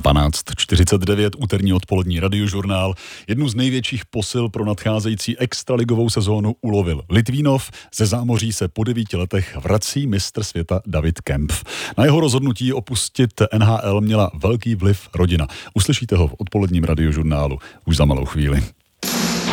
12:49, úterní odpolední radiožurnál. Jednu z největších posil pro nadcházející extraligovou sezónu ulovil Litvínov. Ze zámoří se po 9 letech vrací mistr světa David Kempf. Na jeho rozhodnutí opustit NHL měla velký vliv rodina. Uslyšíte ho v odpoledním radiožurnálu už za malou chvíli.